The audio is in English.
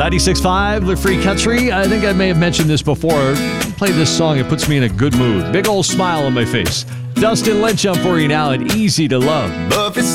96.5, The Free Country. I think I may have mentioned this before. Play this song, it puts me in a good mood. Big old smile on my face. Dustin Lynch on for you now at Easy to Love.